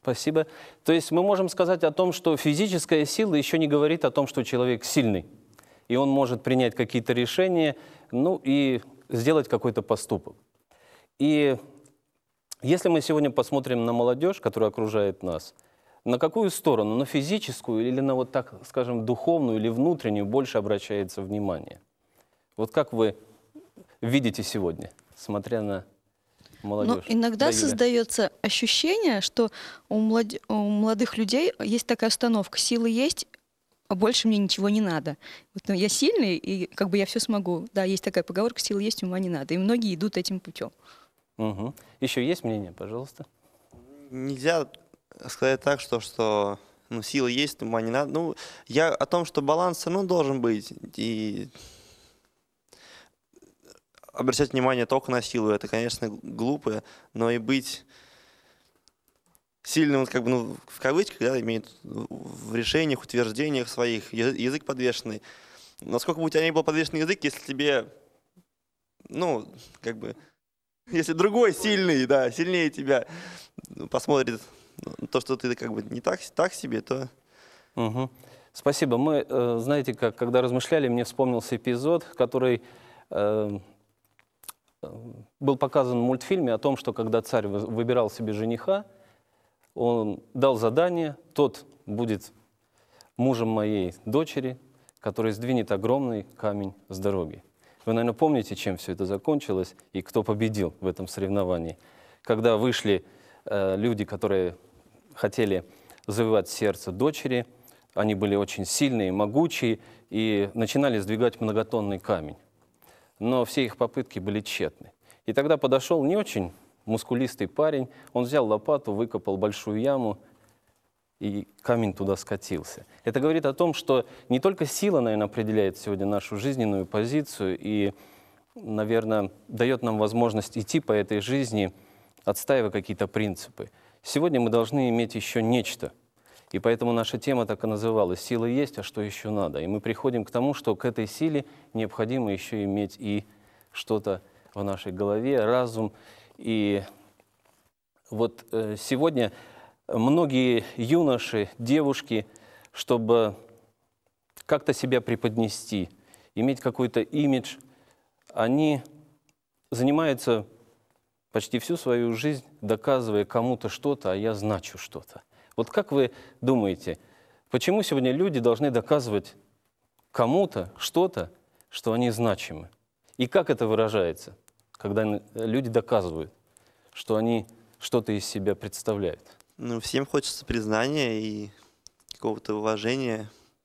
Спасибо. То есть мы можем сказать о том, что физическая сила еще не говорит о том, что человек сильный. И он может принять какие-то решения, ну и сделать какой-то поступок. И если мы сегодня посмотрим на молодежь, которая окружает нас, на какую сторону? На физическую или на, вот так скажем, духовную или внутреннюю больше обращается внимание? Вот как вы видите сегодня, смотря на молодежь? Ну, иногда Да, Юля? создается ощущение, что у молодых людей есть такая установка: силы есть, а больше мне ничего не надо. Вот, ну, я сильный, и как бы я все смогу. Да, есть такая поговорка: силы есть, ума не надо. И многие идут этим путем. Угу. Еще есть мнение, пожалуйста? Нельзя сказать так, что ну, силы есть, ума не надо. Ну, я о том, что баланс все равно должен быть. И обращать внимание только на силу, это, конечно, глупо, но и быть сильным, как бы, ну, в кавычках, да, имеет в решениях, утверждениях своих, язык подвешенный. Насколько бы у тебя не был подвешенный язык, если тебе, ну, как бы, если другой сильный, да, сильнее тебя посмотрит то, что ты как бы не так себе, то... Угу. Спасибо. Мы, знаете, когда размышляли, мне вспомнился эпизод, который был показан в мультфильме о том, что когда царь выбирал себе жениха, он дал задание: тот будет мужем моей дочери, который сдвинет огромный камень с дороги. Вы, наверное, помните, чем все это закончилось и кто победил в этом соревновании. Когда вышли люди, которые хотели завоевать сердце дочери, они были очень сильные, могучие и начинали сдвигать многотонный камень. Но все их попытки были тщетны. И тогда подошел не очень мускулистый парень, он взял лопату, выкопал большую яму, и камень туда скатился. Это говорит о том, что не только сила, наверное, определяет сегодня нашу жизненную позицию и, наверное, дает нам возможность идти по этой жизни, отстаивая какие-то принципы. Сегодня мы должны иметь еще нечто. И поэтому наша тема так и называлась: «Сила есть, а что еще надо?» И мы приходим к тому, что к этой силе необходимо еще иметь и что-то в нашей голове, разум. И вот сегодня многие юноши, девушки, чтобы как-то себя преподнести, иметь какой-то имидж, они занимаются почти всю свою жизнь, доказывая кому-то что-то, а я значу что-то. Вот как вы думаете, почему сегодня люди должны доказывать кому-то что-то, что они значимы? И как это выражается, когда люди доказывают, что они что-то из себя представляют? Ну, всем хочется признания и какого-то уважения.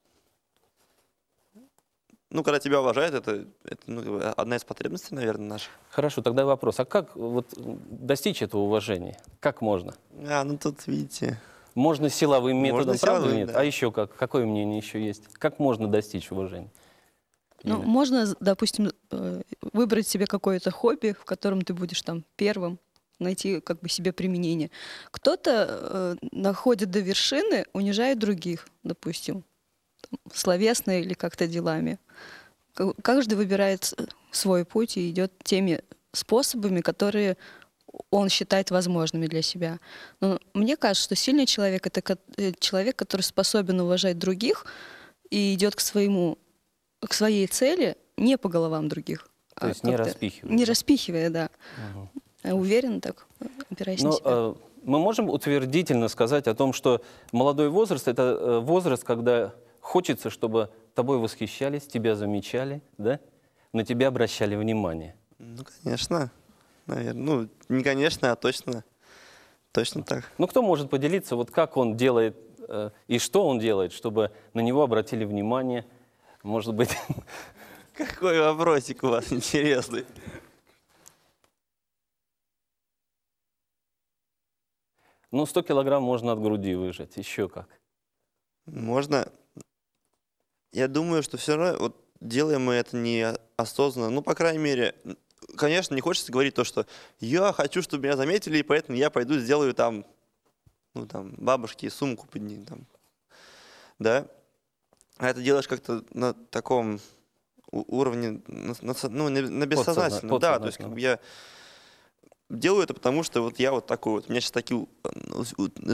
Ну, когда тебя уважают, это ну, одна из потребностей, наверное, наших. Хорошо, тогда вопрос. А как вот достичь этого уважения? Как можно? Ну тут, видите... Можно силовым методом, Можно правда силовым, или нет? да. А еще как? Какое мнение еще есть? Как можно достичь уважения? Ну, Юля? можно, допустим, выбрать себе какое-то хобби, в котором ты будешь там первым, найти как бы себе применение. Кто-то находит до вершины, унижает других, допустим, там, словесно или как-то делами. Каждый выбирает свой путь и идет теми способами, которые он считает возможными для себя. Но мне кажется, что сильный человек — это человек, который способен уважать других и идет к своей цели не по головам других. То есть не распихивая. Не да? распихивая, да. Уверенно так, опираясь на себя. Но мы можем утвердительно сказать о том, что молодой возраст — это возраст, когда хочется, чтобы тобой восхищались, тебя замечали, да? На тебя обращали внимание. Ну, конечно, наверное. Ну, не конечно, а точно так. Ну, кто может поделиться, вот как он делает и что он делает, чтобы на него обратили внимание? Может быть... Какой вопросик у вас интересный. Ну, 100 килограмм можно от груди выжать. Еще как? Можно. Я думаю, что все равно вот делаем мы это неосознанно. Ну, по крайней мере, конечно, не хочется говорить то, что я хочу, чтобы меня заметили, и поэтому я пойду сделаю там, ну, там, бабушке сумку подниму, там, да. А это делаешь как-то на таком уровне, ну, на бессознательном. Да, то есть как бы я делаю это, потому что вот я вот такой вот. У меня сейчас такие